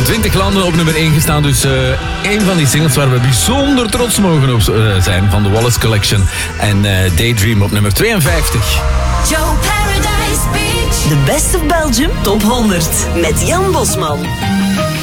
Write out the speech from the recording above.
20 landen op nummer 1 gestaan. Dus een van die singles waar we bijzonder trots mogen op zijn. Van de Wallace Collection. En Daydream op nummer 52. Joe Paradise Beach. The Best of Belgium Top 100 met Jan Bosman.